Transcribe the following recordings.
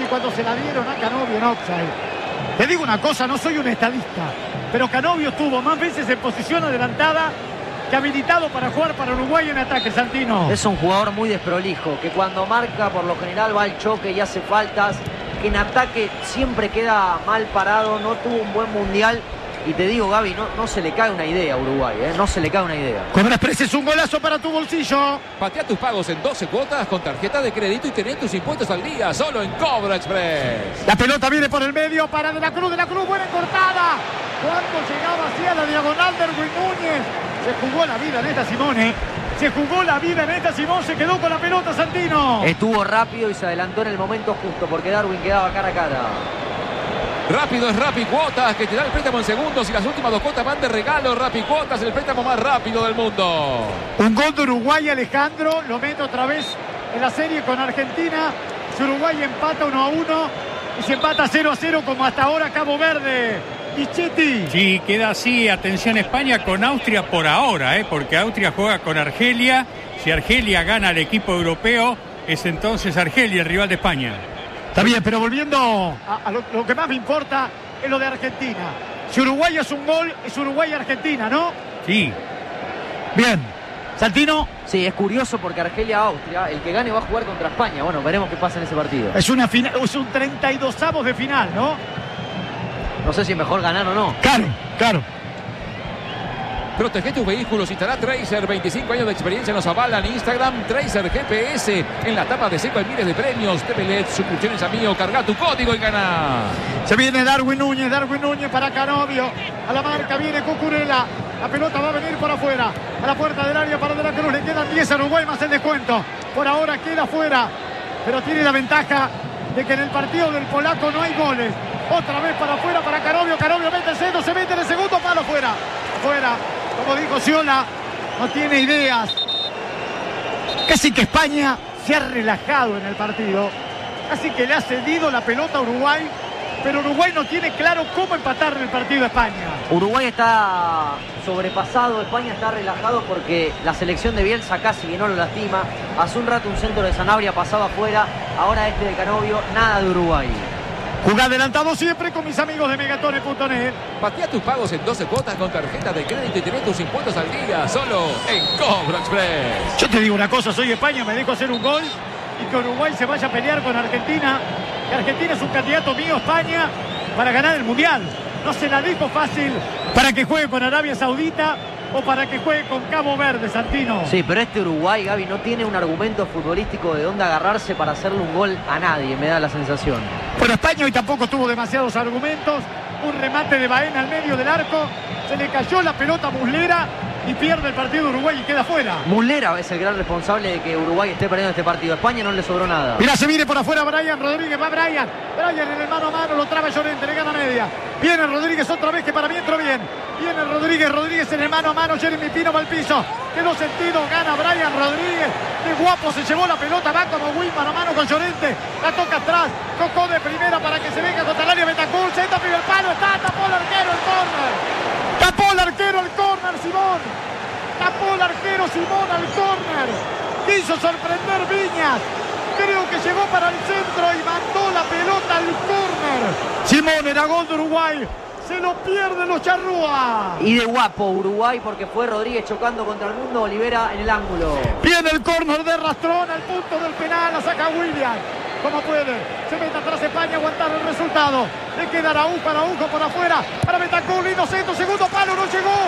cuando se la dieron a Canovio en offside. Te digo una cosa, no soy un estadista, pero Canovio estuvo más veces en posición adelantada que habilitado para jugar para Uruguay en ataque, Santino. Es un jugador muy desprolijo, que cuando marca por lo general va al choque y hace faltas, que en ataque siempre queda mal parado, no tuvo un buen mundial. Y te digo, Gaby, no se le cae una idea a Uruguay, no se le cae una idea. Cobra Express es un golazo para tu bolsillo. Patea tus pagos en 12 cuotas con tarjeta de crédito y tener tus impuestos al día, solo en Cobra Express. La pelota viene por el medio para De la Cruz, buena cortada. Cuando llegaba hacia la diagonal de Erwin Núñez. Se jugó la vida en esta Simone. Se jugó la vida en esta Simón, se quedó con la pelota, Santino. Estuvo rápido y se adelantó en el momento justo, porque Darwin quedaba cara a cara. Rápido es Rappi Cuotas, que te da el préstamo en segundos y las últimas 2 cuotas van de regalo. Rappi Cuotas, el préstamo más rápido del mundo. Un gol de Uruguay, Alejandro, lo mete otra vez en la serie con Argentina. Si Uruguay empata 1-1 y se empata 0-0 como hasta ahora Cabo Verde. Pichetti. Sí, queda así. Atención España con Austria por ahora, porque Austria juega con Argelia. Si Argelia gana al equipo europeo, es entonces Argelia el rival de España. Está bien, pero volviendo a lo que más me importa es lo de Argentina. Si Uruguay es un gol, es Uruguay-Argentina, ¿no? Sí. Bien. Santino. Sí, es curioso porque Argelia-Austria, el que gane va a jugar contra España. Bueno, veremos qué pasa en ese partido. Es una final, es un 32avos de final, ¿no? No sé si es mejor ganar o no. Claro. Protege tus vehículos, instala Tracer, 25 años de experiencia nos avalan. Instagram, Tracer GPS. En la tapa de seco hay miles de premios. TVLED, suscripciones a Mío, carga tu código y gana. Se viene Darwin Núñez para Canovio. A la marca viene Cucurella. La pelota va a venir por afuera. A la puerta del área para De la Cruz. Le quedan 10 a Uruguay más el descuento. Por ahora queda fuera. Pero tiene la ventaja de que en el partido del polaco no hay goles. Otra vez para afuera para Canovio. Canovio mete el centro, se mete en el segundo palo. Fuera. Como dijo Sciola, no tiene ideas. Casi que España se ha relajado en el partido. Casi que le ha cedido la pelota a Uruguay. Pero Uruguay no tiene claro cómo empatar en el partido a España. Uruguay está sobrepasado, España está relajado porque la selección de Bielsa casi que no lo lastima. Hace un rato un centro de Sanabria pasaba afuera, ahora este de Canovio, nada de Uruguay. Juega adelantado siempre con mis amigos de Megatone.net. Patea tus pagos en 12 cuotas con tarjeta de crédito y tener tus impuestos al día, solo en Cobra Express. Yo te digo una cosa, soy España, me dejo hacer un gol y que Uruguay se vaya a pelear con Argentina. Que Argentina es un candidato mío, España, para ganar el Mundial. No se la dejo fácil para que juegue con Arabia Saudita o para que juegue con Cabo Verde, Santino. Sí, pero este Uruguay, Gaby, no tiene un argumento futbolístico de dónde agarrarse para hacerle un gol a nadie, me da la sensación. Pero España hoy tampoco tuvo demasiados argumentos. Un remate de Baena al medio del arco. Se le cayó la pelota a Muslera y pierde el partido Uruguay y queda fuera. Muslera es el gran responsable de que Uruguay esté perdiendo este partido. A España no le sobró nada. Mira, se viene por afuera Brian Rodríguez. Va Brian en el mano a mano, lo traba Llorente, le gana media. Viene Rodríguez otra vez, que para mí entró bien. Viene Rodríguez en el mano a mano. Jeremy Pino va al piso. Quedó sentido, gana Brian Rodríguez. Qué guapo, se llevó la pelota, va como Will mano a mano con Llorente. La toca atrás, tocó de primera para que se venga contra el área. Betancur, se entra primer palo, tapó el arquero el córner. Tapó el arquero el córner, Simón. Tapó el arquero Simón al córner. Quiso sorprender Viñas. Creo que llegó para el centro y mandó la pelota al córner. Simón, era gol de Uruguay. Se lo pierden los charrúas. Y de guapo Uruguay porque fue Rodríguez chocando contra el mundo. Olivera en el ángulo. Viene el córner de Rastrón al punto del penal. La saca Williams. Como puede. Se mete atrás España, aguantar el resultado. Le queda Araujo por afuera. Para Betancur, lindo centro, segundo palo, no llegó.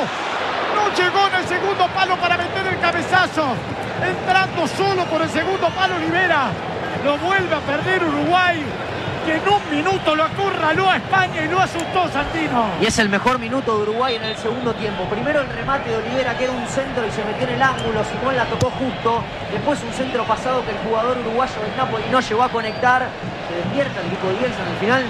No llegó en el segundo palo para meter el cabezazo. Entrando solo por el segundo palo Olivera. Lo vuelve a perder Uruguay, que en un minuto lo acorraló a España y lo asustó, Santino. Y es el mejor minuto de Uruguay en el segundo tiempo. Primero el remate de Olivera, que era un centro y se metió en el ángulo. Simón la tocó justo. Después un centro pasado que el jugador uruguayo del Napoli no llegó a conectar. Se despierta el equipo de Bielsa en el final.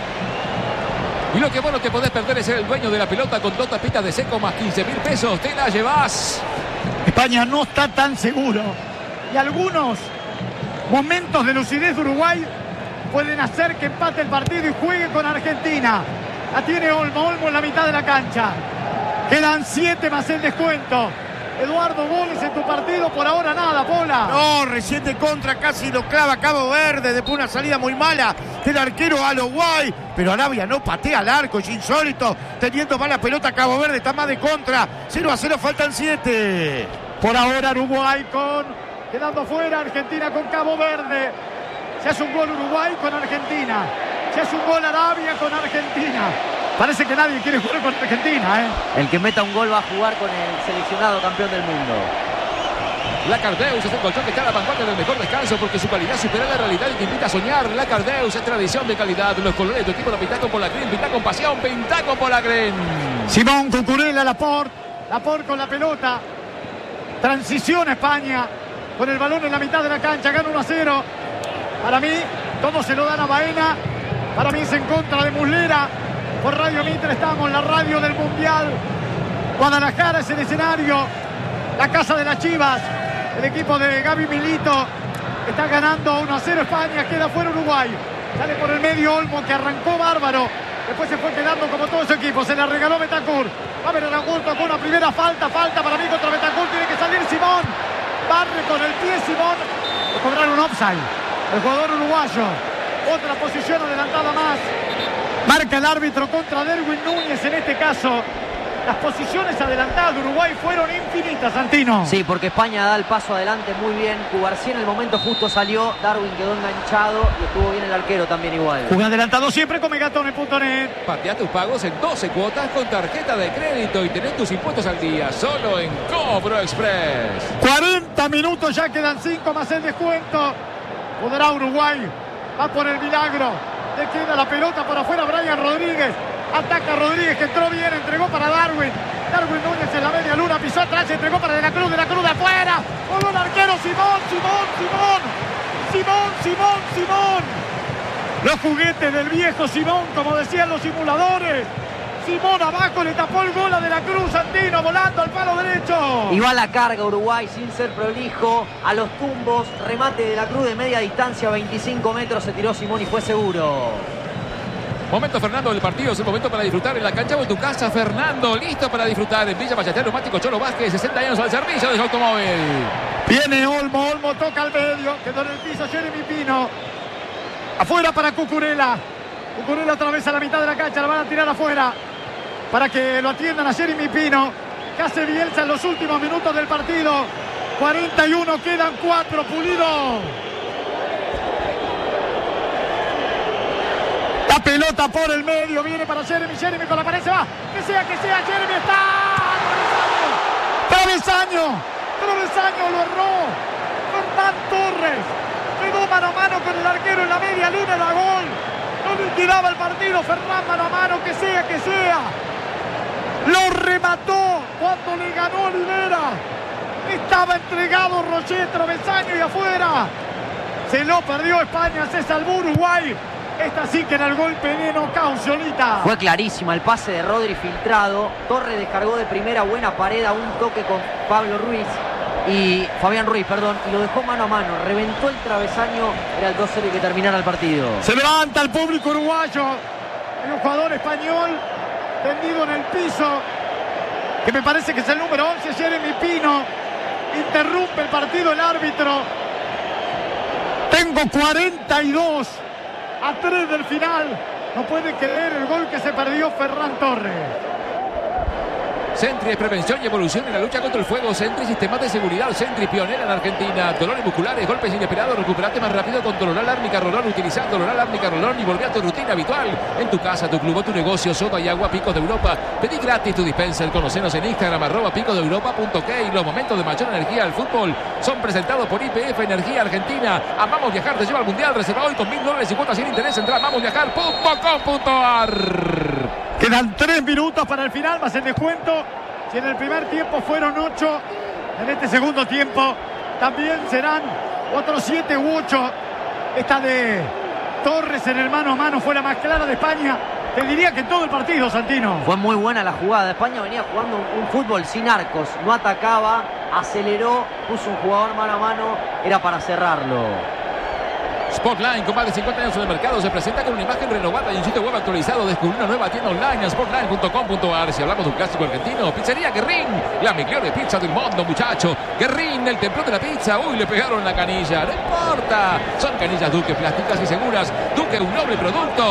Y lo que vos no te podés perder es ser el dueño de la pelota con 2 tapitas de seco más 15.000 pesos. Te la llevas. España no está tan seguro. Y algunos momentos de lucidez de Uruguay pueden hacer que empate el partido y juegue con Argentina. La tiene Olmo en la mitad de la cancha. Quedan 7 más el descuento. Eduardo, goles en tu partido, por ahora nada, Pola. No, recién de contra casi lo clava Cabo Verde, después una salida muy mala del arquero a lo guay, pero Arabia no patea al arco, es insólito, teniendo mala pelota Cabo Verde, está más de contra, 0-0, faltan 7. Por ahora Uruguay quedando fuera, Argentina con Cabo Verde. Se hace un gol Uruguay con Argentina, se hace un gol Arabia con Argentina. Parece que nadie quiere jugar con Argentina, ¿eh? El que meta un gol va a jugar con el seleccionado campeón del mundo. Lacardeus es el colchón que está a la vanguardia del mejor descanso porque su calidad supera la realidad y te invita a soñar. Lacardeus es tradición de calidad. Los colores de tu equipo lo pinta con Polacren, pinta con pasión, pinta con Polacren. Simón, Cucurella, Laporte con la pelota. Transición a España con el balón en la mitad de la cancha, gana 1-0. Para mí, todo se lo dan a Baena. Para mí es en contra de Muslera. Por Radio Mitre estamos, la radio del Mundial. Guadalajara es el escenario. La casa de las Chivas. El equipo de Gaby Milito está ganando 1-0 España. Queda fuera Uruguay. Sale por el medio Olmo, que arrancó bárbaro. Después se fue quedando como todo su equipo. Se la regaló Betancourt. Va a ver Augusto con una primera falta. Falta para mí contra Betancourt. Tiene que salir Simón. Barre con el pie Simón. Le cobraron offside. El jugador uruguayo. Otra posición adelantada más. Marca el árbitro contra Derwin Núñez en este caso. Las posiciones adelantadas de Uruguay fueron infinitas, Santino. Sí, porque España da el paso adelante muy bien. Cubarsí en el momento justo salió. Darwin quedó enganchado y estuvo bien el arquero también igual. Un adelantado siempre con Megatone.net. Patea tus pagos en 12 cuotas con tarjeta de crédito y tenés tus impuestos al día. Solo en Cobro Express. 40 minutos, ya quedan 5 más el descuento. Podrá Uruguay. Va por el milagro. Le queda la pelota por afuera Brian Rodríguez. Ataca Rodríguez, que entró bien, entregó para Darwin. Darwin Núñez en la media luna, pisó atrás, entregó para De la Cruz de afuera. Con un arquero, Simón. Los juguetes del viejo Simón, como decían los simuladores. Simón abajo, le tapó el gol a De la Cruz, Santino, volando al palo derecho. Y va a la carga Uruguay sin ser prolijo, a los tumbos, remate De la Cruz de media distancia, 25 metros, se tiró Simón y fue seguro. Momento, Fernando, del partido. Es el momento para disfrutar en la cancha o en tu casa. Fernando, listo para disfrutar en Villa Ballester, neumático Cholo Vázquez, 60 años al servicio de su automóvil. Viene Olmo toca al medio, quedó en el piso Jeremy Pino. Afuera para Cucurella. Cucurella atraviesa la mitad de la cancha, la van a tirar afuera para que lo atiendan a Jeremy Pino. Que hace Bielsa en los últimos minutos del partido. 41, quedan 4, Pulido. La pelota por el medio, viene para Jeremy con la pared, se va. Que sea, Jeremy está. Travesaño, lo erró. Fernán Torres quedó mano a mano con el arquero en la media luna, da gol. No liquidaba el partido, Fernán mano a mano, que sea. Lo remató cuando le ganó Olivera. Estaba entregado Rocher, travesaño y afuera. Se lo perdió España, se salvó Uruguay. Esta sí que era el golpe de Cauciolita. Fue clarísima el pase de Rodri filtrado. Torres descargó de primera, buena pared a un toque con Fabián Ruiz, y lo dejó mano a mano. Reventó el travesaño, era el 2-0 y que terminara el partido. Se levanta el público uruguayo. Hay un jugador español tendido en el piso, que me parece que es el número 11, Jeremy Pino. Interrumpe el partido el árbitro. Tengo 42 a 3 del final. No puede creer el gol que se perdió Ferran Torres. Sentry es prevención y evolución en la lucha contra el fuego. Sentry, sistemas de seguridad. Sentry, pionera en Argentina. Dolores musculares, golpes inesperados. Recuperate más rápido con Doloral Árnica Rolón. Utiliza Doloral Árnica Rolón y volvé a tu rutina habitual. En tu casa, tu club o tu negocio. Soda y agua Picos de Europa. Pedí gratis tu dispenser. Conocenos en Instagram, @picosdeeuropa.k. Los momentos de mayor energía al fútbol son presentados por YPF Energía Argentina. Amamos Viajar, te lleva al Mundial. Reserva hoy con $1000 y cuotas sin interés. Entra a amamosviajar.com.ar. Quedan 3 minutos para el final, más el descuento. Si en el primer tiempo fueron 8, en este segundo tiempo también serán otros 7 u 8. Esta de Torres en el mano a mano fue la más clara de España. Te diría que en todo el partido, Santino. Fue muy buena la jugada. España venía jugando un fútbol sin arcos. No atacaba, aceleró, puso un jugador mano a mano. Era para cerrarlo. Sportline, con más de 50 años en el mercado, se presenta con una imagen renovada y un sitio web actualizado. Descubrí una nueva tienda online en sportline.com.ar. Si hablamos de un clásico argentino, Pizzería Guerrín, la mejor pizza del mundo, muchacho. Guerrín, el templo de la pizza. Uy, le pegaron la canilla. No importa. Son canillas Duque, plásticas y seguras. Duque, un noble producto.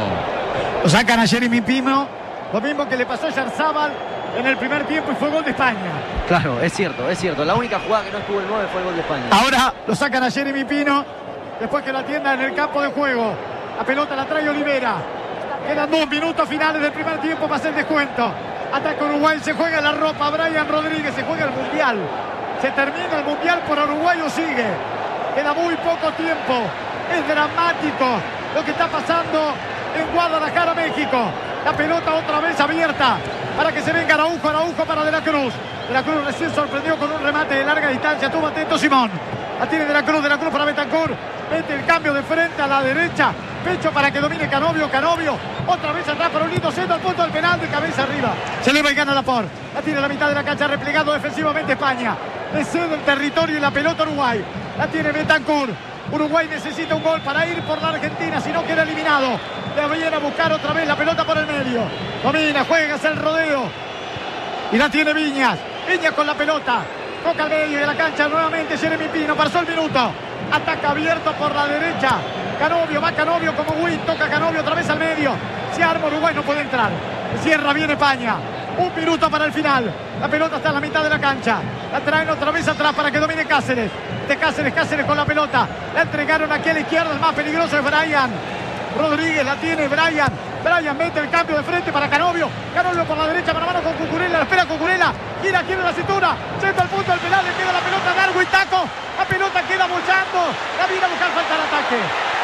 Lo sacan a Jeremy Pino. Lo mismo que le pasó a Yarzábal en el primer tiempo y fue gol de España. Claro, es cierto, es cierto. La única jugada que no estuvo el 9 fue el gol de España. Ahora lo sacan a Jeremy Pino. Después que la atienda en el campo de juego. La pelota la trae Olivera. Quedan 2 minutos finales del primer tiempo para hacer descuento. Ataca Uruguay, se juega la ropa. Brian Rodríguez, se juega el Mundial. Se termina el Mundial por Uruguay o sigue. Queda muy poco tiempo. Es dramático lo que está pasando en Guadalajara, México. La pelota otra vez abierta para que se venga Araujo para De la Cruz. De la Cruz recién sorprendió con un remate de larga distancia. Tuvo atento Simón. La tiene De la Cruz para Bentancur. Mete el cambio de frente a la derecha. Pecho para que domine Canovio. Otra vez atrás para un lindo centro al punto del penal, de cabeza arriba. Se eleva y gana Laporte. La tiene a la mitad de la cancha, replegado defensivamente España. Le cede el territorio y la pelota Uruguay. La tiene Bentancur. Uruguay necesita un gol para ir por la Argentina, si no queda eliminado. Deberían a buscar otra vez la pelota por el medio. Domina, juega, hace el rodeo. Y la tiene Viñas. Viñas con la pelota. Toca al medio de la cancha nuevamente Jeremy Pino. Pasó el minuto. Ataca abierto por la derecha. Canovio, va Canovio como Win. Toca Canovio otra vez al medio. Se arma Uruguay, no puede entrar. Cierra bien España. 1 minuto para el final. La pelota está en la mitad de la cancha. La traen otra vez atrás para que domine Cáceres. Cáceres con la pelota. La entregaron aquí a la izquierda. El más peligroso es Brian Rodríguez. La tiene Brian. Brian mete el cambio de frente para Canovio. Canovio por la derecha, mano a mano con Cucurella. La espera Cucurella. Gira la cintura. Centra al punto del penal. Le queda la pelota a Darwin Taco. La pelota queda bollando. La viene a buscar. Falta el ataque.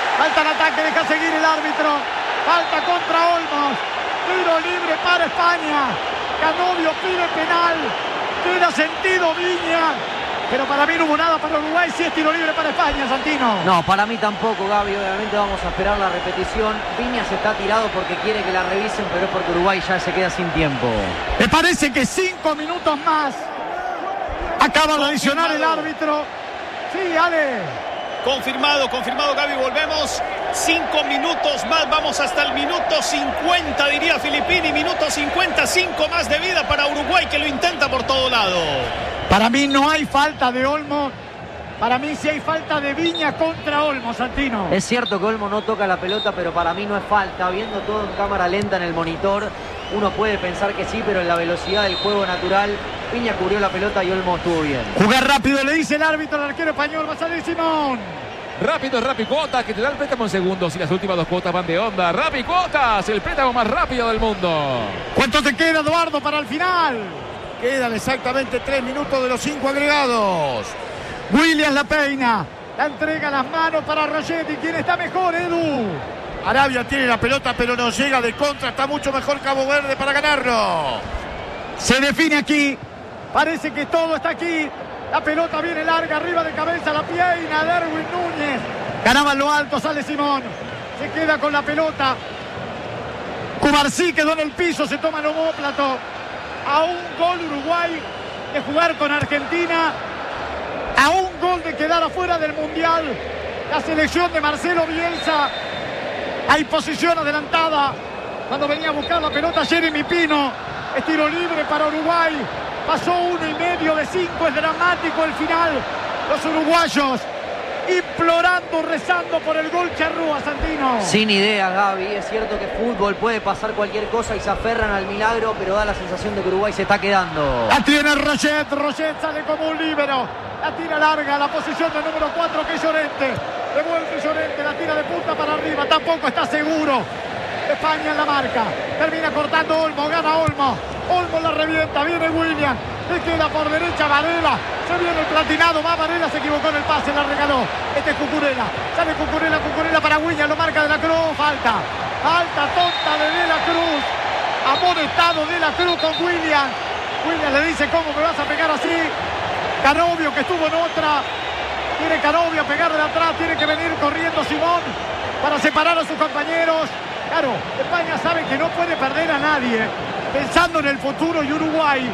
Deja seguir el árbitro. Falta contra Olmos. Tiro libre para España. Canovio pide penal. Queda sentido Viña. Pero para mí no hubo nada para Uruguay. Sí es tiro libre para España, Santino. No, para mí tampoco, Gaby. Obviamente vamos a esperar la repetición. Viñas está tirado porque quiere que la revisen, pero es porque Uruguay ya se queda sin tiempo. Me parece que 5 minutos más. Acaba de adicionar el árbitro. Sí, Ale. Confirmado, Gaby, volvemos. 5 minutos más, vamos hasta el minuto 50, diría Filippini. Minuto 55 más de vida para Uruguay, que lo intenta por todo lado. Para mí no hay falta de Olmo. Para mí sí hay falta de Viña contra Olmo, Santino. Es cierto que Olmo no toca la pelota, pero para mí no es falta. Viendo todo en cámara lenta en el monitor, uno puede pensar que sí, pero en la velocidad del juego natural, Viña cubrió la pelota y Olmo estuvo bien. Jugar rápido, le dice el árbitro al arquero español. Va a salir Simón. Rápido, Cuotas, que te da el préstamo en segundos y las últimas 2 cuotas van de onda. Rappi Cuotas, el préstamo más rápido del mundo. ¿Cuánto te queda, Eduardo, para el final? Quedan exactamente 3 minutos de los 5 agregados. Williams la peina. La entrega a las manos para Rogetti. ¿Quién está mejor, Edu? Arabia tiene la pelota, pero no llega de contra. Está mucho mejor Cabo Verde para ganarlo. Se define aquí. Parece que todo está aquí. La pelota viene larga, arriba de cabeza, la peina Darwin Núñez. Ganaba en lo alto, sale Simón. Se queda con la pelota. Cubarsí quedó en el piso, se toma el omóplato. A un gol Uruguay de jugar con Argentina. A un gol de quedar afuera del Mundial. La selección de Marcelo Bielsa. Hay posición adelantada. Cuando venía a buscar la pelota Jeremy Pino. Es tiro libre para Uruguay. Pasó 1,5 de 5. Es dramático el final. Los uruguayos implorando, rezando por el gol Charrúa, Santino. Sin idea, Gaby. Es cierto que fútbol puede pasar cualquier cosa y se aferran al milagro, pero da la sensación de que Uruguay se está quedando. La tiene Roget sale como un líbero. La tira larga, la posición del número 4 que es Llorente. Devuelve Llorente, la tira de punta para arriba. Tampoco está seguro. España en la marca. Termina cortando Olmo, gana Olmo. Olmo la revienta, viene William. Le queda por derecha Varela. Se viene el platinado, va Varela, se equivocó en el pase, la regaló. Este es Cucurella. Sale Cucurella para William, lo marca De la Cruz. Falta tonta de la Cruz. Amonestado De la Cruz con William. William le dice, ¿cómo me vas a pegar así? Canovio, que estuvo en otra. Tiene Canovio a pegar de atrás. Tiene que venir corriendo Simón para separar a sus compañeros. Claro, España sabe que no puede perder a nadie. Pensando en el futuro, y Uruguay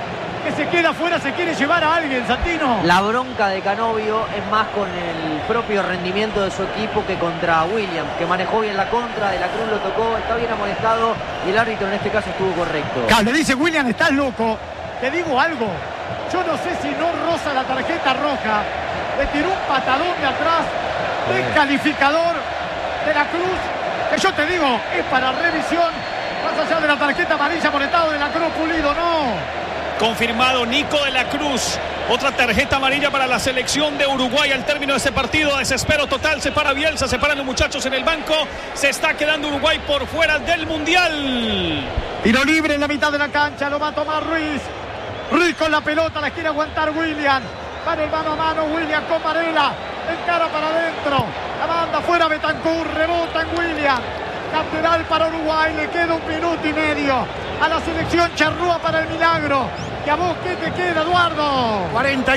que se queda afuera se quiere llevar a alguien, Santino. La bronca de Canovio es más con el propio rendimiento de su equipo que contra Williams, que manejó bien la contra, De la Cruz lo tocó, está bien amonestado y el árbitro en este caso estuvo correcto. Claro, le dice Williams, estás loco. Te digo algo, yo no sé si no roza la tarjeta roja, le tiró un patadón de atrás, descalificador De la Cruz, que yo te digo, es para revisión, más allá de la tarjeta amarilla por estado De la Cruz Pulido, no. Confirmado Nico De la Cruz. Otra tarjeta amarilla para la selección de Uruguay al término de ese partido. Desespero total. Se para Bielsa, se paran los muchachos en el banco. Se está quedando Uruguay por fuera del Mundial. Tiro libre en la mitad de la cancha. Lo va a tomar Ruiz. Ruiz con la pelota. La quiere aguantar William. Para el mano a mano William con Varela. Encara para adentro. La manda fuera Betancur. Rebota en William. Lateral para Uruguay. Le queda 1 minuto y medio a la selección charrúa para el milagro. ¿Y a vos qué te queda, Eduardo?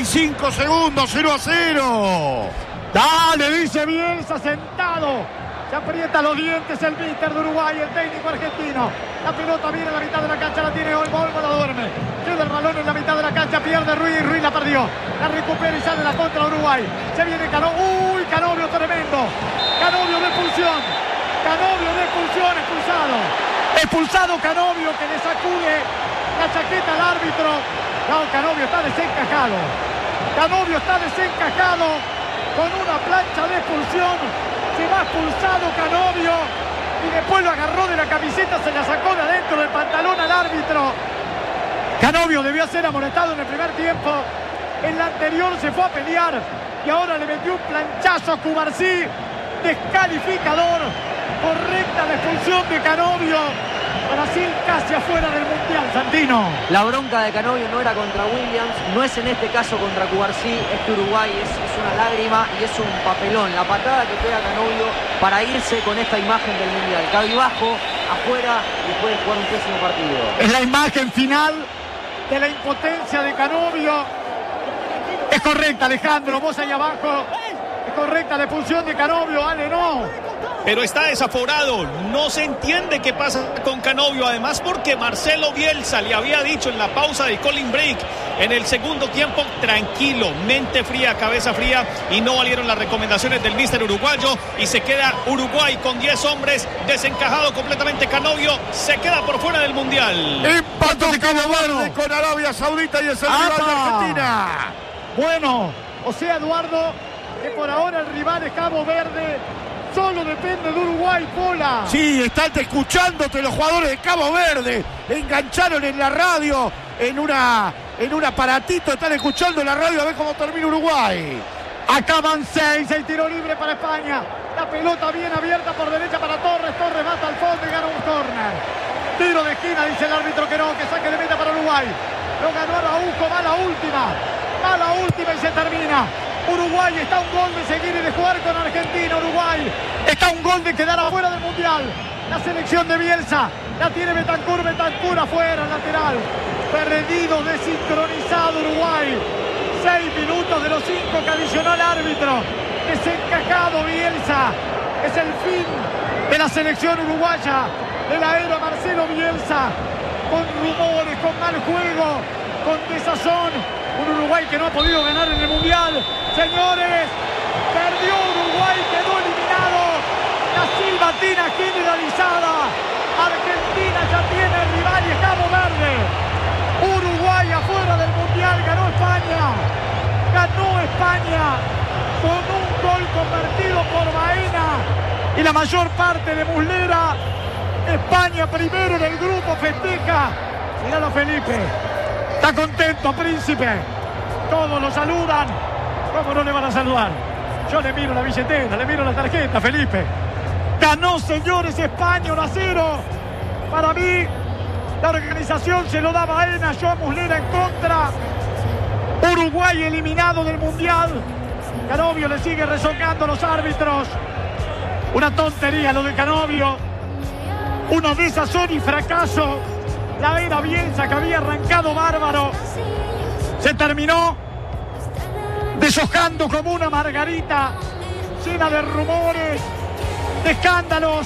45 segundos, 0-0. Dale, dice Bielsa, sentado. Se aprieta los dientes el míster de Uruguay, el técnico argentino. La pelota viene a la mitad de la cancha, la tiene Olmo, la duerme. Queda el balón en la mitad de la cancha, pierde Ruiz, Ruiz la perdió. La recupera y sale la contra Uruguay. Se viene Canovio, uy, Canovio tremendo. Canovio de expulsión. Canovio de expulsión, expulsado. Expulsado Canovio, que le sacude la chaqueta al árbitro. No, Canovio está desencajado. Canovio está desencajado con una plancha de expulsión. Se va expulsado Canovio y después lo agarró de la camiseta, se la sacó de adentro del pantalón al árbitro. Canovio debió ser amonestado en el primer tiempo. En la anterior se fue a pelear y ahora le metió un planchazo a Cubarsí. Descalificador. Correcta la expulsión de Canovio. Brasil casi afuera del Mundial, Santino. La bronca de Canovio no era contra Williams, no es en este caso contra Cubarsí, es que Uruguay es una lágrima y es un papelón. La patada que pega Canovio para irse con esta imagen del Mundial. Cabibajo, afuera y después de jugar un pésimo partido. Es la imagen final de la impotencia de Canovio. Es correcta, Alejandro, vos ahí abajo. Es correcta la expulsión de Canovio, Ale, no. Pero está desaforado, no se entiende qué pasa con Canovio, además porque Marcelo Bielsa le había dicho en la pausa de Colin Break en el segundo tiempo, tranquilo, mente fría, cabeza fría, y no valieron las recomendaciones del míster uruguayo y se queda Uruguay con 10 hombres, desencajado completamente Canovio, se queda por fuera del Mundial. Empate de Cabo Verde con Arabia Saudita y es el rival de Argentina. Bueno, o sea, Eduardo, que por ahora el rival es Cabo Verde. Solo depende de Uruguay, Pola. Sí, están escuchándote los jugadores de Cabo Verde. Engancharon en la radio, en un aparatito. Están escuchando la radio a ver cómo termina Uruguay. Acaban 6, el tiro libre para España. La pelota bien abierta por derecha para Torres. Torres mata al fondo y gana un córner. Tiro de esquina, dice el árbitro que no, que saque de meta para Uruguay. Lo ganó Araujo, va la última y se termina. Uruguay está a un gol de seguir y de jugar con Argentina. Uruguay está a un gol de quedar afuera del Mundial. La selección de Bielsa la tiene Betancur afuera, lateral. Perdido, desincronizado Uruguay. 6 minutos de los 5 que adicionó el árbitro. Desencajado Bielsa. Es el fin de la selección uruguaya, de la era Marcelo Bielsa. Con rumores, con mal juego, con desazón. Un Uruguay que no ha podido ganar en el Mundial. Señores, perdió Uruguay, quedó eliminado. La silbatina generalizada. Argentina ya tiene rival y es Cabo Verde. Uruguay afuera del Mundial, ganó España. Ganó España con un gol convertido por Baena. Y la mayor parte de Muslera. España primero en el grupo, festeja. Míralo a Felipe. Está contento, Príncipe. Todos lo saludan. ¿Cómo no le van a saludar? Yo le miro la billetera, le miro la tarjeta, Felipe. Ganó, señores, España 1-0. Para mí, la organización se lo da Baena, yo a Muslera en contra. Uruguay eliminado del Mundial. Canovio le sigue rezongando a los árbitros. Una tontería lo de Canovio. Una desazón y fracaso. La era Bielsa, que había arrancado bárbaro, se terminó deshojando como una margarita, llena de rumores, de escándalos.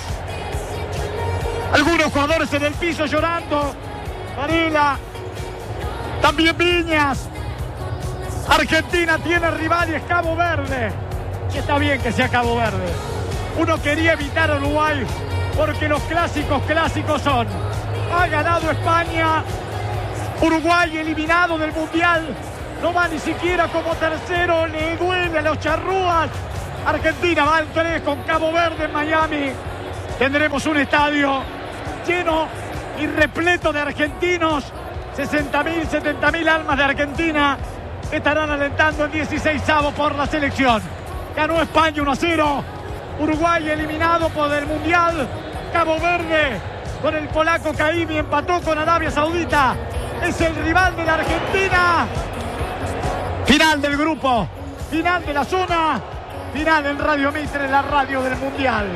Algunos jugadores en el piso llorando. Varela, También Viñas. Argentina tiene rival y es Cabo Verde. Y está bien que sea Cabo Verde. Uno quería evitar a Uruguay porque los clásicos son. Ha ganado España. Uruguay eliminado del Mundial. No va ni siquiera como tercero. Le duele a los charrúas. Argentina va al 3 con Cabo Verde en Miami. Tendremos un estadio lleno y repleto de argentinos. 60.000, 70.000 almas de Argentina estarán alentando en 16avos por la selección. Ganó España 1-0. Uruguay eliminado por el Mundial. Cabo Verde con el polaco Caimi empató con Arabia Saudita. Es el rival de la Argentina. Final del grupo, final de la zona, final en Radio Mitre, la radio del Mundial.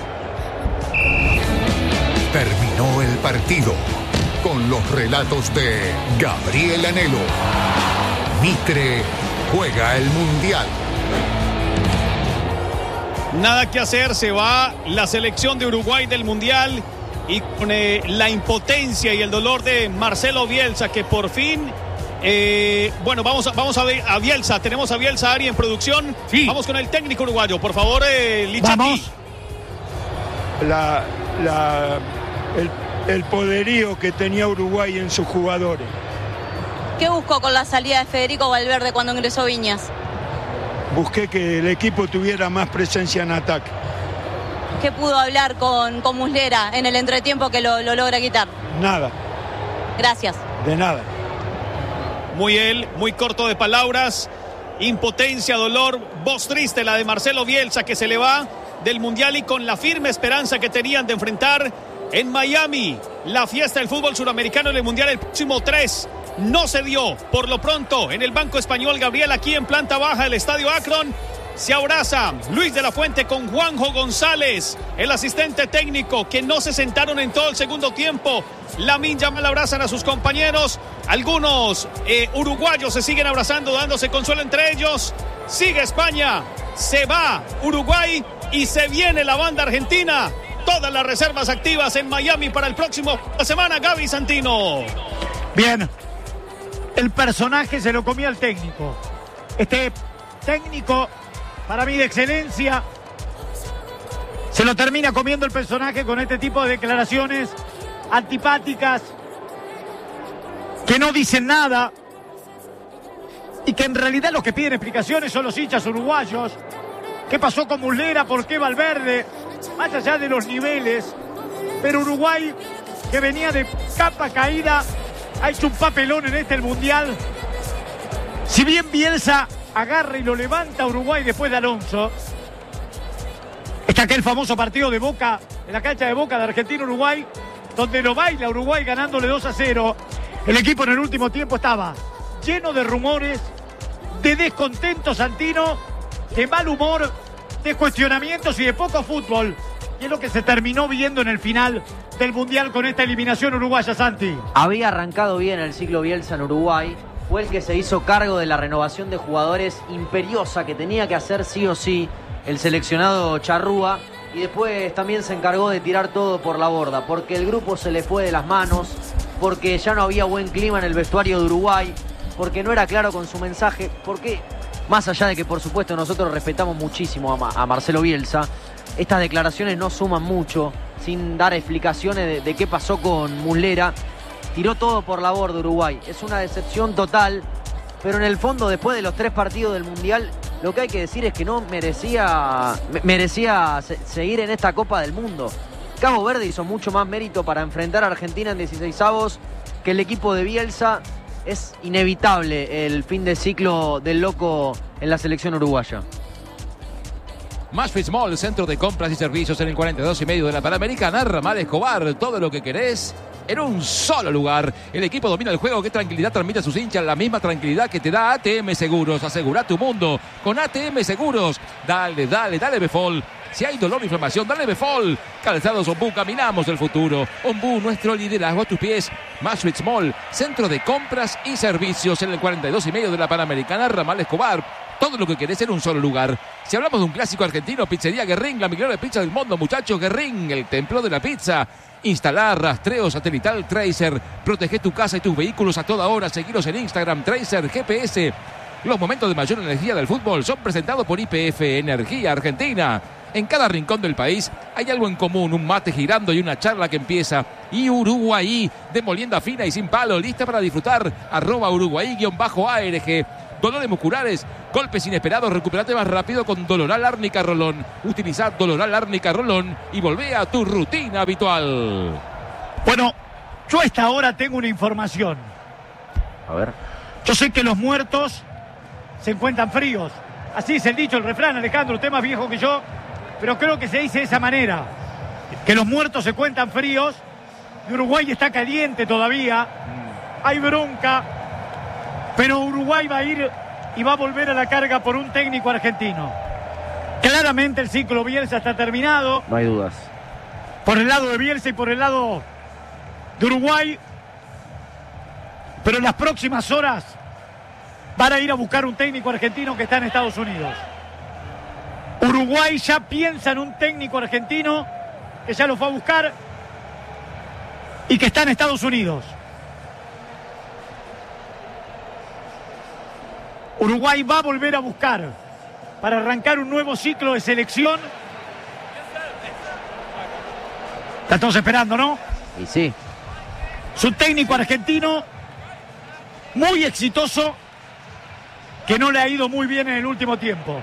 Terminó el partido con los relatos de Gabriel Anhelo. Mitre juega el Mundial. Nada que hacer, se va la selección de Uruguay del Mundial y con la impotencia y el dolor de Marcelo Bielsa, que por fin... bueno, vamos a ver a Bielsa. Tenemos a Bielsa, Ari, en producción. Sí. Vamos con el técnico uruguayo, por favor, Lichaki. El poderío que tenía Uruguay en sus jugadores. ¿Qué buscó con la salida de Federico Valverde cuando ingresó Viñas? Busqué que el equipo tuviera más presencia en ataque. ¿Qué pudo hablar con Muslera en el entretiempo que lo logra quitar? Nada. Gracias. De nada. Muy corto de palabras. Impotencia, dolor, voz triste la de Marcelo Bielsa, que se le va del Mundial y con la firme esperanza que tenían de enfrentar en Miami la fiesta del fútbol suramericano en el Mundial el próximo 3. No se dio. Por lo pronto, en el Banco Español, Gabriel, aquí en planta baja del Estadio Akron, se abraza Luis de la Fuente con Juanjo González, el asistente técnico, que no se sentaron en todo el segundo tiempo. Lamine Yamal abrazan a sus compañeros. Algunos uruguayos se siguen abrazando, dándose consuelo entre ellos. Sigue España, se va Uruguay y se viene la banda argentina. Todas las reservas activas en Miami para el próximo semana. Gaby Santino. Bien, el personaje se lo comió al técnico. Este técnico, para mí de excelencia, se lo termina comiendo el personaje con este tipo de declaraciones antipáticas, que no dicen nada y que en realidad los que piden explicaciones son los hinchas uruguayos. ¿Qué pasó con Muslera? ¿Por qué Valverde? Más allá de los niveles, pero Uruguay, que venía de capa caída, ha hecho un papelón en el Mundial. Si bien Bielsa agarra y lo levanta a Uruguay después de Alonso, está aquel famoso partido de Boca, en la cancha de Boca de Argentina-Uruguay, donde lo baila Uruguay ganándole 2-0. El equipo en el último tiempo estaba lleno de rumores, de descontento Santino, de mal humor, de cuestionamientos y de poco fútbol. Y es lo que se terminó viendo en el final del Mundial con esta eliminación uruguaya, Santi. Había arrancado bien el ciclo Bielsa en Uruguay. Fue el que se hizo cargo de la renovación de jugadores imperiosa que tenía que hacer sí o sí el seleccionado charrúa. Y después también se encargó de tirar todo por la borda, porque el grupo se le fue de las manos, porque ya no había buen clima en el vestuario de Uruguay, porque no era claro con su mensaje, porque más allá de que por supuesto nosotros respetamos muchísimo a Marcelo Bielsa, estas declaraciones no suman mucho, sin dar explicaciones de qué pasó con Muslera. Tiró todo por la borda Uruguay. Es una decepción total, pero en el fondo, después de los 3 partidos del Mundial, lo que hay que decir es que no merecía seguir en esta Copa del Mundo. Cabo Verde hizo mucho más mérito para enfrentar a Argentina en 16avos que el equipo de Bielsa. Es inevitable el fin de ciclo del loco en la selección uruguaya. Mashfield Mall, centro de compras y servicios en el 42,5 de la Panamericana. Ramal Escobar, todo lo que querés en un solo lugar. El equipo domina el juego. ¿Qué tranquilidad transmite a sus hinchas? La misma tranquilidad que te da ATM Seguros. Asegura tu mundo con ATM Seguros. Dale, Befol. Si hay dolor o inflamación, dale Befol. Calzados Ombú, caminamos el futuro. Ombú, nuestro liderazgo a tus pies. Mashfield Mall, centro de compras y servicios en el 42,5 de la Panamericana. Ramal Escobar. Todo lo que querés en un solo lugar. Si hablamos de un clásico argentino, Pizzería Guerrín, la mejor pizza del mundo, muchachos. Guerrín, el templo de la pizza. Instalar rastreo satelital Tracer. Protege tu casa y tus vehículos a toda hora. Seguiros en Instagram, Tracer GPS. Los momentos de mayor energía del fútbol son presentados por YPF Energía Argentina. En cada rincón del país hay algo en común, un mate girando y una charla que empieza. Y Uruguay, de molienda fina y sin palo, lista para disfrutar. @Uruguay_ARG. Dolores musculares, golpes inesperados, recuperate más rápido con Doloral Árnica Rolón. Utiliza Doloral Árnica Rolón y volvé a tu rutina habitual. Bueno, yo a esta hora tengo una información. A ver. Yo sé que los muertos se encuentran fríos. Así es el dicho, el refrán, Alejandro, usted más viejo que yo, pero creo que se dice de esa manera. Que los muertos se cuentan fríos. Y Uruguay está caliente todavía. Hay bronca. Pero Uruguay va a ir y va a volver a la carga por un técnico argentino. Claramente el ciclo Bielsa está terminado. No hay dudas. Por el lado de Bielsa y por el lado de Uruguay. Pero en las próximas horas van a ir a buscar un técnico argentino que está en Estados Unidos. Uruguay ya piensa en un técnico argentino que ya lo fue a buscar y que está en Estados Unidos. Uruguay va a volver a buscar para arrancar un nuevo ciclo de selección. Está todos esperando, ¿no? Y sí. Su técnico argentino, muy exitoso, que no le ha ido muy bien en el último tiempo.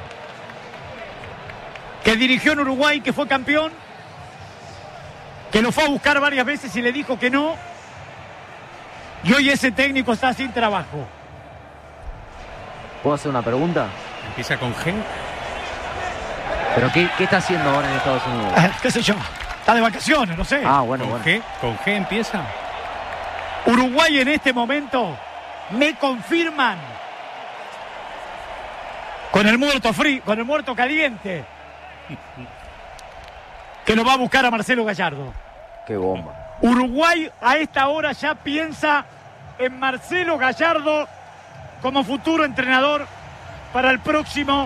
Que dirigió en Uruguay, que fue campeón, que lo fue a buscar varias veces y le dijo que no. Y hoy ese técnico está sin trabajo. ¿Puedo hacer una pregunta? Empieza con G. ¿Pero qué está haciendo ahora en Estados Unidos? ¿Qué sé yo? Está de vacaciones, no sé. Bueno, ¿Con G? ¿Con G empieza? Uruguay en este momento me confirman con el muerto frío, con el muerto caliente, que lo va a buscar a Marcelo Gallardo. Qué bomba. Uruguay a esta hora ya piensa en Marcelo Gallardo como futuro entrenador para el próximo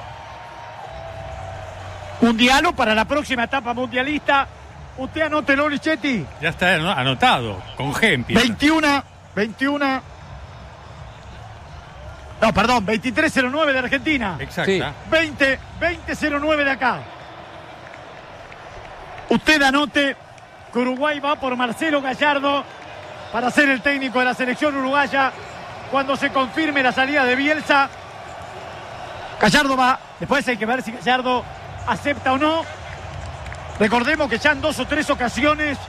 mundial o para la próxima etapa mundialista. Usted anótelo, Lichetti. Ya está anotado. Con G empieza. 2309 de Argentina. Exacto. Sí. 2009 de acá. Usted anote que Uruguay va por Marcelo Gallardo para ser el técnico de la selección uruguaya cuando se confirme la salida de Bielsa. Gallardo va. Después hay que ver si Gallardo acepta o no. Recordemos que ya en 2 o 3 ocasiones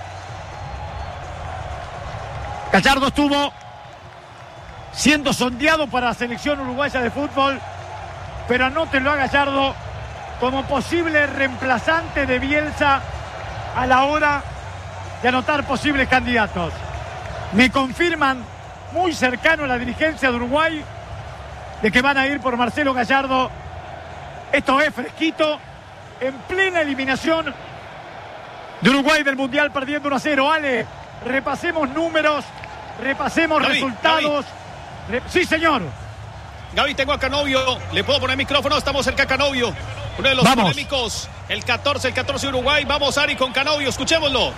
Gallardo estuvo siendo sondeado para la selección uruguaya de fútbol, pero anótenlo a Gallardo como posible reemplazante de Bielsa a la hora de anotar posibles candidatos. Me confirman muy cercano a la dirigencia de Uruguay de que van a ir por Marcelo Gallardo. Esto es fresquito, en plena eliminación de Uruguay del Mundial, perdiendo 1-0. Ale, repasemos números, repasemos resultados. Sí, señor. Gaby, tengo a Canovio. ¿Le puedo poner micrófono? Estamos cerca de Canovio. Uno de los polémicos. El 14 Uruguay. Vamos, Ari, con Canovio. Escuchémoslo.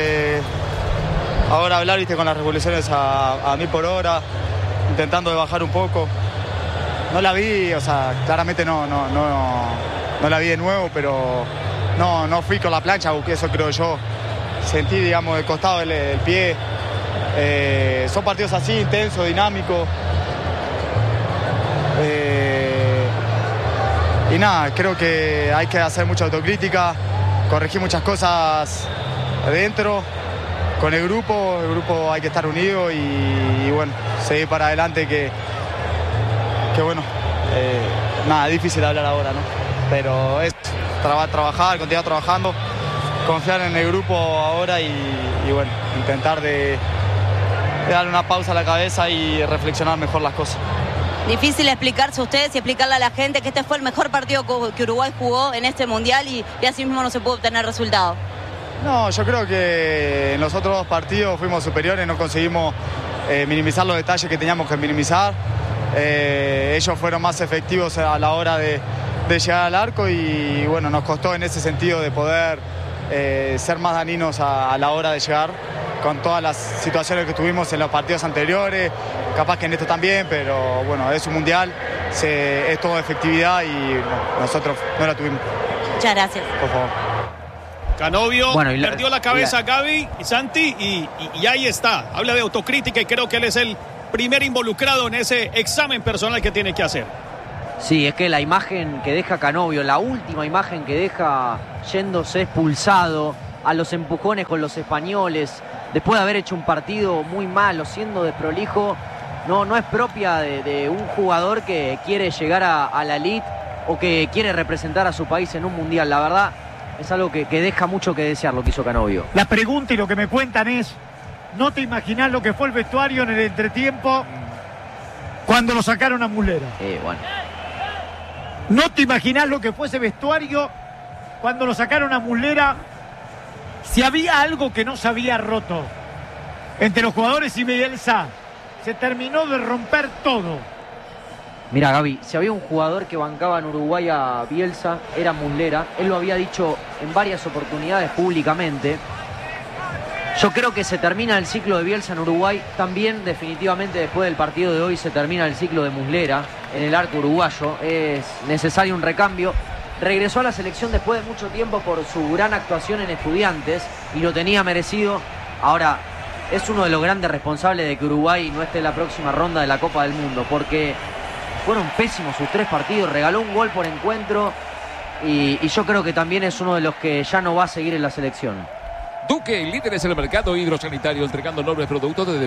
Ahora hablar, viste, con las revoluciones a 1000 por hora, intentando de bajar un poco. No la vi, o sea, claramente no la vi de nuevo, pero no fui con la plancha, busqué eso, creo yo. Sentí, digamos, el costado del pie. Son partidos así, intensos, dinámicos. Y nada, creo que hay que hacer mucha autocrítica, corregir muchas cosas adentro, con el grupo hay que estar unido y bueno, seguir para adelante que bueno, nada, difícil hablar ahora, ¿no? Pero es trabajar, continuar trabajando, confiar en el grupo ahora y bueno, intentar de darle una pausa a la cabeza y reflexionar mejor las cosas. Difícil explicarse a ustedes y explicarle a la gente que este fue el mejor partido que Uruguay jugó en este Mundial y así mismo no se pudo obtener resultado. No, yo creo que en los otros 2 partidos fuimos superiores, no conseguimos minimizar los detalles que teníamos que minimizar. Ellos fueron más efectivos a la hora de llegar al arco y bueno, nos costó en ese sentido de poder ser más dañinos a la hora de llegar, con todas las situaciones que tuvimos en los partidos anteriores, capaz que en esto también, pero bueno, es un mundial, es todo efectividad y nosotros no la tuvimos. Muchas gracias. Por favor. Canovio perdió la cabeza, Gaby y Santi, y ahí está. Habla de autocrítica y creo que él es el primer involucrado en ese examen personal que tiene que hacer. Sí, es que la imagen que deja Canovio, la última imagen que deja yéndose expulsado a los empujones con los españoles, después de haber hecho un partido muy malo, siendo desprolijo, no es propia de un jugador que quiere llegar a la elite o que quiere representar a su país en un mundial. La verdad, es algo que deja mucho que desear lo que hizo Canovio. La pregunta y lo que me cuentan es, ¿no te imaginás lo que fue el vestuario en el entretiempo cuando lo sacaron a Muslera? Bueno. ¿No te imaginás lo que fue ese vestuario cuando lo sacaron a Muslera? Si había algo que no se había roto entre los jugadores y Bielsa, se terminó de romper todo. Mira, Gaby, si había un jugador que bancaba en Uruguay a Bielsa, era Muslera. Él lo había dicho en varias oportunidades públicamente. Yo creo que se termina el ciclo de Bielsa en Uruguay. También, definitivamente, después del partido de hoy, se termina el ciclo de Muslera en el arco uruguayo. Es necesario un recambio. Regresó a la selección después de mucho tiempo por su gran actuación en Estudiantes y lo tenía merecido. Ahora, es uno de los grandes responsables de que Uruguay no esté en la próxima ronda de la Copa del Mundo, porque fueron pésimos sus 3 partidos, regaló un gol por encuentro y yo creo que también es uno de los que ya no va a seguir en la selección. Duque, líderes en el mercado hidrosanitario, entregando enormes productos desde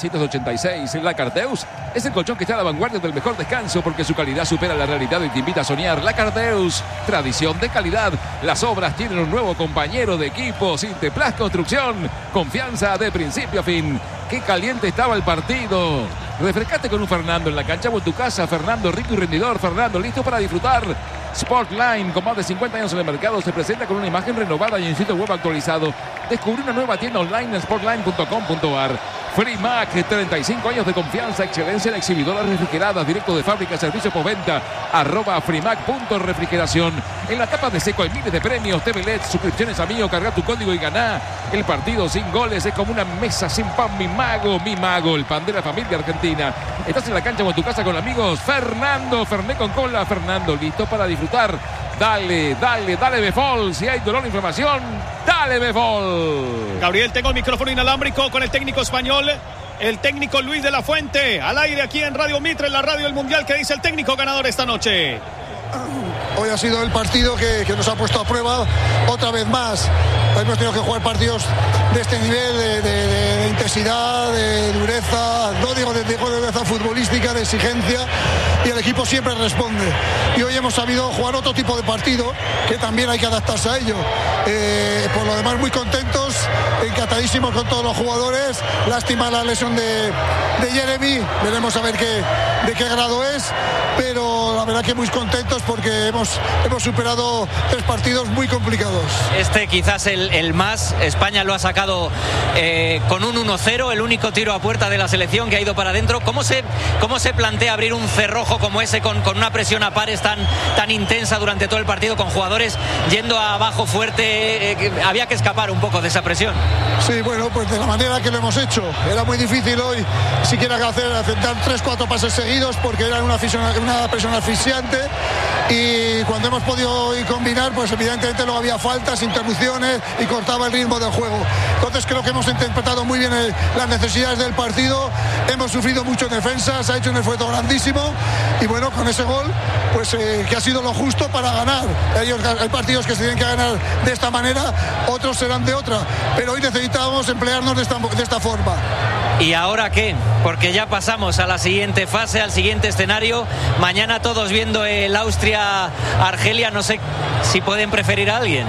1986. La Carteus es el colchón que está a la vanguardia del mejor descanso porque su calidad supera la realidad y te invita a soñar. La Carteus, tradición de calidad. Las obras tienen un nuevo compañero de equipo. Sinteplas Construcción, confianza de principio a fin. Qué caliente estaba el partido. Refrescate con un Fernando en la cancha o en tu casa. Fernando, rico y rendidor. Fernando, listo para disfrutar. Sportline, con más de 50 años en el mercado, se presenta con una imagen renovada y un sitio web actualizado. Descubrí una nueva tienda online en sportline.com.ar. Frimac, 35 años de confianza, excelencia en exhibidoras refrigeradas, directo de fábrica, servicio postventa, @frimac.refrigeración. En la tapa de seco hay miles de premios, TV LED, suscripciones a Mío, carga tu código y ganá. El partido sin goles es como una mesa sin pan, mi mago, el pan de la familia argentina. Estás en la cancha o en tu casa con amigos. Fernando, Fernet con cola. Fernando, listo para disfrutar. Dale, Befol. Si hay dolor o inflamación, dale, Befol. Gabriel, tengo el micrófono inalámbrico con el técnico español, el técnico Luis de la Fuente, al aire aquí en Radio Mitre, la radio del Mundial. ¿Qué dice el técnico ganador esta noche? Hoy ha sido el partido que nos ha puesto a prueba otra vez más. Hemos tenido que jugar partidos de este nivel, de intensidad, de dureza, no digo de dureza futbolística, de exigencia, y el equipo siempre responde. Y hoy hemos sabido jugar otro tipo de partido que también hay que adaptarse a ello. Por lo demás, muy contentos, encantadísimos con todos los jugadores. Lástima la lesión de Jeremy, veremos a ver de qué grado es, pero la verdad que muy contentos porque hemos superado 3 partidos muy complicados. Este quizás el más, España lo ha sacado con un 1-0, el único tiro a puerta de la selección que ha ido para adentro. ¿Cómo se plantea abrir un cerrojo como ese con una presión a pares tan intensa durante todo el partido, con jugadores yendo abajo fuerte? Había que escapar un poco de esa presión. Sí, bueno, pues de la manera que lo hemos hecho. Era muy difícil hoy siquiera dar 3-4 pases seguidos porque era una presión asfixiante, y cuando hemos podido combinar, pues evidentemente luego había faltas, interrupciones y cortaba el ritmo del juego. Entonces creo que hemos interpretado muy bien las necesidades del partido, hemos sufrido mucho en defensa, se ha hecho un esfuerzo grandísimo y bueno, con ese gol pues que ha sido lo justo para ganar. Hay partidos que se tienen que ganar de esta manera, otros serán de otra, pero hoy necesitábamos emplearnos de esta forma. ¿Y ahora qué? Porque ya pasamos a la siguiente fase, al siguiente escenario. Mañana todos viendo el Austria-Argelia. No sé si pueden preferir a alguien.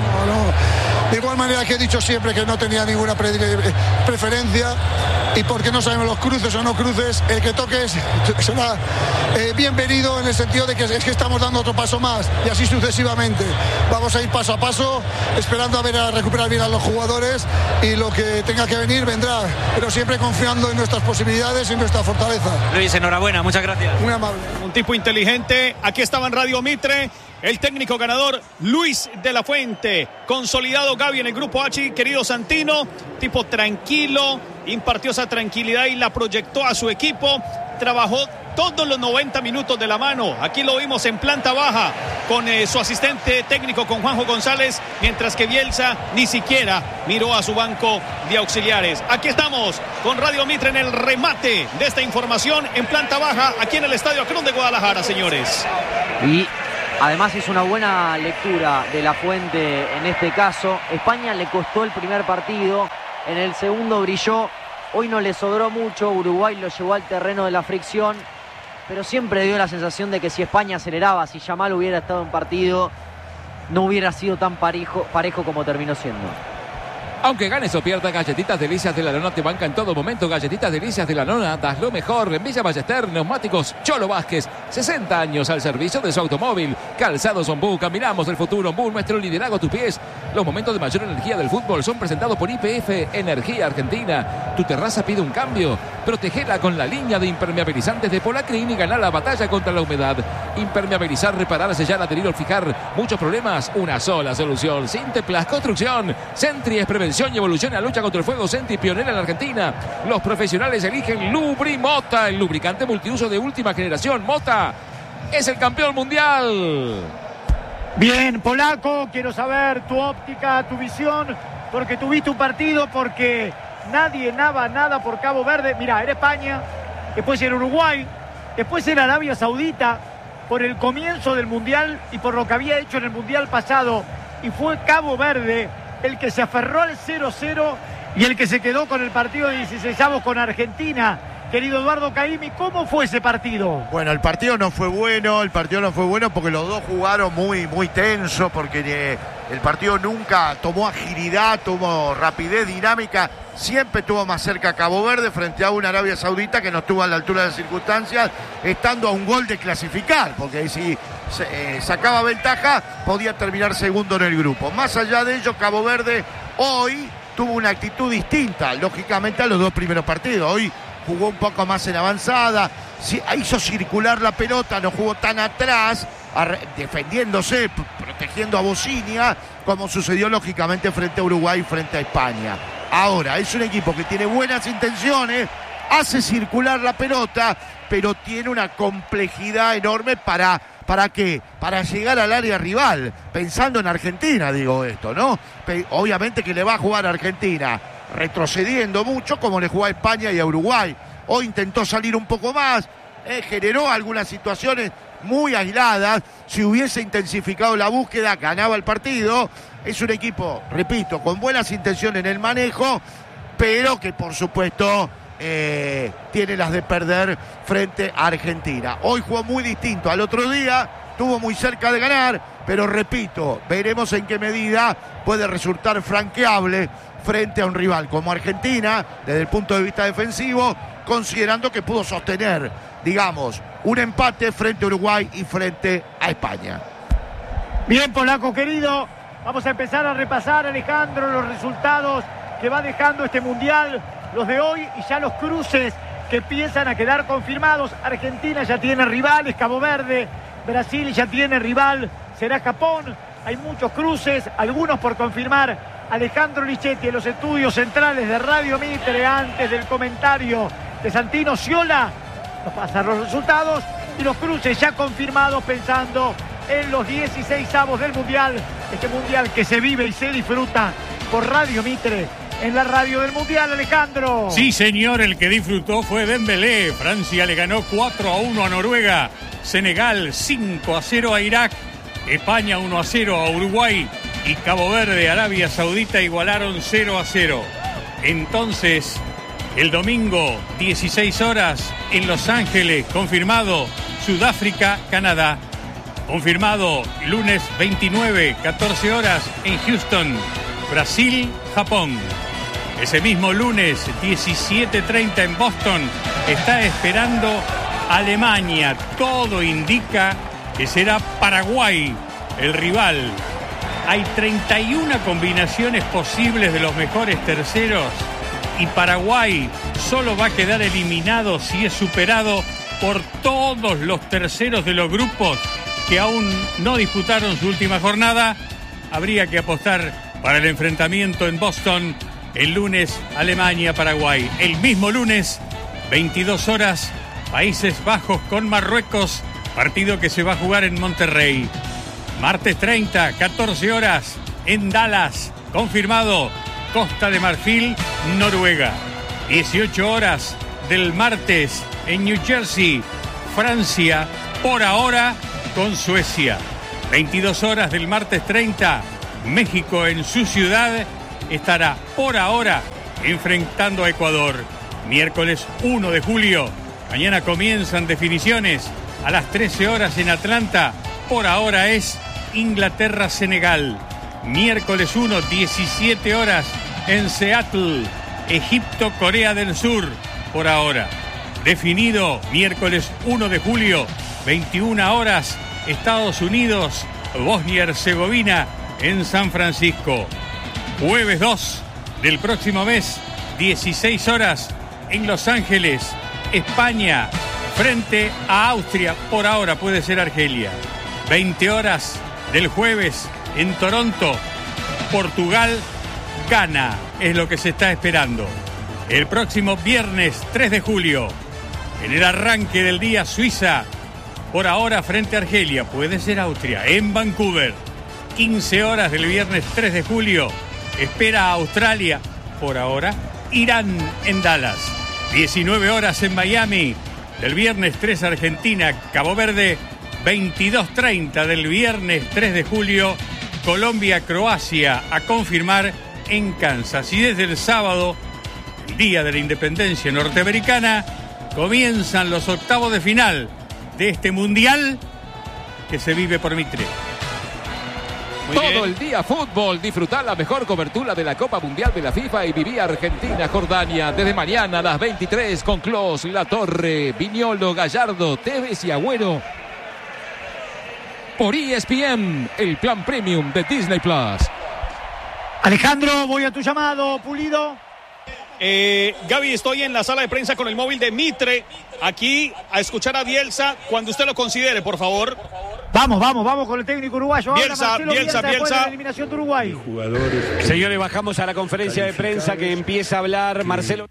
De igual manera que he dicho siempre que no tenía ninguna preferencia, y porque no sabemos los cruces o no cruces, el que toques será bienvenido, en el sentido de que es que estamos dando otro paso más, y así sucesivamente. Vamos a ir paso a paso, esperando a recuperar bien a los jugadores, y lo que tenga que venir vendrá, pero siempre confiando en nuestras posibilidades y en nuestra fortaleza. Luis, enhorabuena, muchas gracias. Muy amable. Un tipo inteligente. Aquí estaba en Radio Mitre el técnico ganador Luis de la Fuente. Consolidado Gaby en el grupo H, querido Santino, tipo tranquilo, impartió esa tranquilidad y la proyectó a su equipo. Trabajó todos los 90 minutos de la mano. Aquí lo vimos en planta baja con su asistente técnico, con Juanjo González, mientras que Bielsa ni siquiera miró a su banco de auxiliares. Aquí estamos con Radio Mitre en el remate de esta información en planta baja, aquí en el Estadio Akron de Guadalajara, señores. Y además es una buena lectura de la Fuente en este caso. España le costó el primer partido, en el segundo brilló. Hoy no le sobró mucho, Uruguay lo llevó al terreno de la fricción, pero siempre dio la sensación de que si España aceleraba, si Yamal hubiera estado en partido, no hubiera sido tan parejo como terminó siendo. Aunque ganes o pierdas, Galletitas Delicias de la Nona te banca en todo momento. Galletitas Delicias de la Nona, das lo mejor. En Villa Ballester, Neumáticos Cholo Vázquez, 60 años al servicio de su automóvil. Calzados Ombú, caminamos el futuro. Ombú, nuestro liderazgo a tus pies. Los momentos de mayor energía del fútbol son presentados por YPF Energía Argentina. Tu terraza pide un cambio. Protegela con la línea de impermeabilizantes de Polacrin y ganar la batalla contra la humedad. Impermeabilizar, reparar, sellar, adherir o fijar. Muchos problemas, una sola solución. Sinteplas Construcción. Sentry es prevención y evolución en la lucha contra el fuego. Sentry, pionera en la Argentina. Los profesionales eligen Lubrimota, el lubricante multiuso de última generación. Mota es el campeón mundial. Bien, Polaco, quiero saber tu óptica, tu visión, porque tuviste un partido, porque nadie daba nada por Cabo Verde. Mirá, era España, después era Uruguay, después era Arabia Saudita, por el comienzo del Mundial y por lo que había hecho en el Mundial pasado. Y fue Cabo Verde el que se aferró al 0-0 y el que se quedó con el partido de 16avos con Argentina. Querido Eduardo Caimi, ¿cómo fue ese partido? Bueno, el partido no fue bueno porque los dos jugaron muy tenso, porque el partido nunca tomó agilidad, tomó rapidez, dinámica, siempre estuvo más cerca a Cabo Verde frente a una Arabia Saudita que no estuvo a la altura de las circunstancias, estando a un gol de clasificar, porque si sacaba ventaja podía terminar segundo en el grupo. Más allá de ello, Cabo Verde hoy tuvo una actitud distinta, lógicamente, a los dos primeros partidos. Hoy jugó un poco más en avanzada, hizo circular la pelota, no jugó tan atrás, defendiéndose, protegiendo a Bocinia, como sucedió lógicamente frente a Uruguay y frente a España. Ahora, es un equipo que tiene buenas intenciones, hace circular la pelota, pero tiene una complejidad enorme ¿para qué? Para llegar al área rival, pensando en Argentina, digo esto, ¿no? Obviamente que le va a jugar a Argentina, retrocediendo mucho como le jugó a España y a Uruguay. Hoy intentó salir un poco más, generó algunas situaciones muy aisladas. Si hubiese intensificado la búsqueda, ganaba el partido. Es un equipo, repito, con buenas intenciones en el manejo, pero que por supuesto tiene las de perder frente a Argentina. Hoy jugó muy distinto al otro día, estuvo muy cerca de ganar, pero repito, veremos en qué medida puede resultar franqueable frente a un rival como Argentina, desde el punto de vista defensivo, considerando que pudo sostener, digamos, un empate frente a Uruguay y frente a España. Bien, Polaco querido, vamos a empezar a repasar, Alejandro, los resultados que va dejando este Mundial, los de hoy, y ya los cruces que empiezan a quedar confirmados. Argentina ya tiene rivales, Cabo Verde, Brasil ya tiene rival, será Japón. Hay muchos cruces, algunos por confirmar. Alejandro Lichetti en los estudios centrales de Radio Mitre, antes del comentario de Santino Sciola, nos pasan los resultados y los cruces ya confirmados, pensando en los 16avos del Mundial, este Mundial que se vive y se disfruta por Radio Mitre, en la radio del Mundial. Alejandro. Sí, señor, el que disfrutó fue Dembélé. Francia le ganó 4-1 a Noruega, Senegal 5-0 a Irak, España 1-0 a Uruguay y Cabo Verde, Arabia Saudita igualaron 0-0. Entonces, el domingo, 16 horas, en Los Ángeles, confirmado Sudáfrica, Canadá. Confirmado lunes 29, 14 horas, en Houston, Brasil, Japón. Ese mismo lunes, 17:30 en Boston, está esperando Alemania. Todo indica que será Paraguay el rival. Hay 31 combinaciones posibles de los mejores terceros y Paraguay solo va a quedar eliminado si es superado por todos los terceros de los grupos que aún no disputaron su última jornada, habría que apostar para el enfrentamiento en Boston el lunes Alemania-Paraguay. El mismo lunes, 22 horas, Países Bajos con Marruecos, partido que se va a jugar en Monterrey. Martes 30, 14 horas, en Dallas, confirmado, Costa de Marfil, Noruega. 18 horas del martes en New Jersey, Francia, por ahora con Suecia. 22 horas del martes 30, México en su ciudad estará por ahora enfrentando a Ecuador. Miércoles 1 de julio, mañana comienzan definiciones a las 13 horas en Atlanta. Por ahora es Inglaterra-Senegal. Miércoles 1, 17 horas en Seattle, Egipto-Corea del Sur. Por ahora definido, miércoles 1 de julio, 21 horas, Estados Unidos, Bosnia-Herzegovina en San Francisco. Jueves 2 del próximo mes, 16 horas, en Los Ángeles, España, frente a Austria. Por ahora puede ser Argelia. 20 horas del jueves, en Toronto, Portugal, Ghana, es lo que se está esperando. El próximo viernes 3 de julio, en el arranque del día, Suiza, por ahora frente a Argelia, puede ser Austria, en Vancouver. 15 horas del viernes 3 de julio, espera a Australia, por ahora, Irán en Dallas. 19 horas en Miami, del viernes 3 Argentina, Cabo Verde. 22:30 del viernes 3 de julio, Colombia-Croacia, a confirmar en Kansas. Y desde el sábado, el día de la independencia norteamericana, comienzan los octavos de final de este mundial que se vive por Mitre. Todo el día fútbol, disfrutar la mejor cobertura de la Copa Mundial de la FIFA y viví Argentina-Jordania desde mañana a las 23 con Clos, La Torre, Viñolo, Gallardo, Tevez y Agüero. Por ESPN, el plan premium de Disney Plus. Alejandro, voy a tu llamado, Pulido. Gaby, estoy en la sala de prensa con el móvil de Mitre, aquí a escuchar a Bielsa cuando usted lo considere, por favor. Vamos con el técnico uruguayo. Bielsa. Después de la eliminación de Uruguay. Señores, bajamos a la conferencia de prensa que empieza a hablar Marcelo.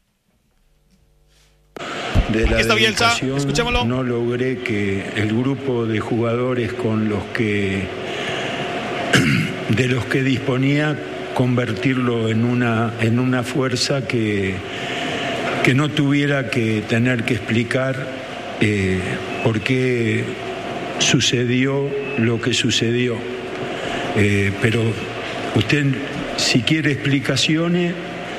De la Está Bielsa, dedicación, escuchémoslo. no logré que el grupo de jugadores con los que de los que disponía convertirlo en una fuerza que no tuviera que tener que explicar por qué sucedió lo que sucedió. Pero usted, si quiere explicaciones,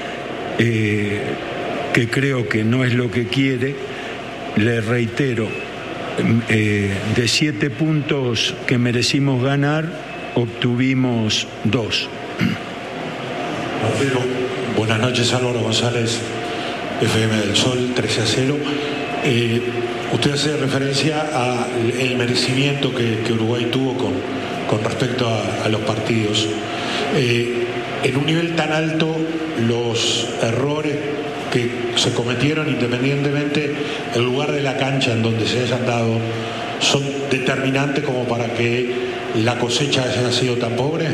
que creo que no es lo que quiere, le reitero, de 7 puntos que merecimos ganar, obtuvimos 2. Pedro, buenas noches, Álvaro González, FM del Sol, 13-0. Usted hace referencia al merecimiento que Uruguay tuvo con respecto a los partidos. En un nivel tan alto, los errores que se cometieron, independientemente del lugar de la cancha en donde se hayan dado, son determinantes como para que la cosecha haya sido tan pobre.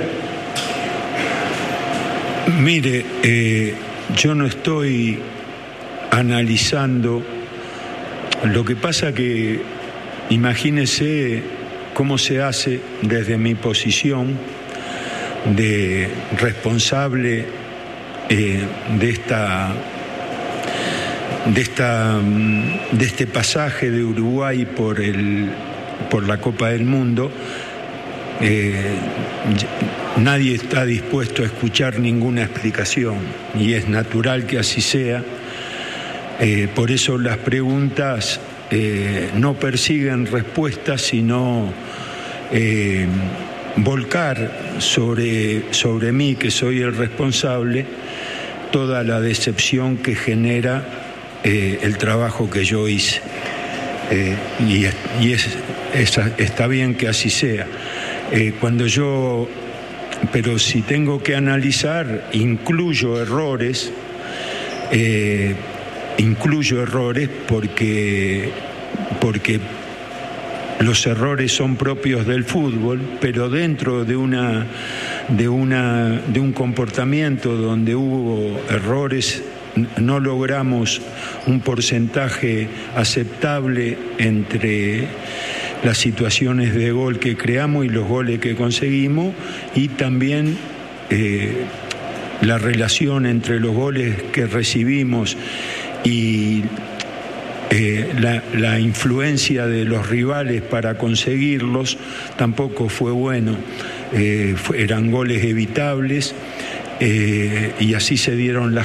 Mire, yo no estoy analizando. Lo que pasa que imagínese cómo se hace desde mi posición de responsable de este pasaje de Uruguay por la Copa del Mundo. Nadie está dispuesto a escuchar ninguna explicación y es natural que así sea. Por eso las preguntas no persiguen respuestas, sino volcar sobre mí, que soy el responsable, toda la decepción que genera el trabajo que yo hice. Está bien que así sea. Pero si tengo que analizar, incluyo errores porque los errores son propios del fútbol, pero dentro de un comportamiento donde hubo errores, no logramos un porcentaje aceptable entre las situaciones de gol que creamos y los goles que conseguimos, y también la relación entre los goles que recibimos y la influencia de los rivales para conseguirlos tampoco fue bueno. Eran goles evitables, y así se dieron las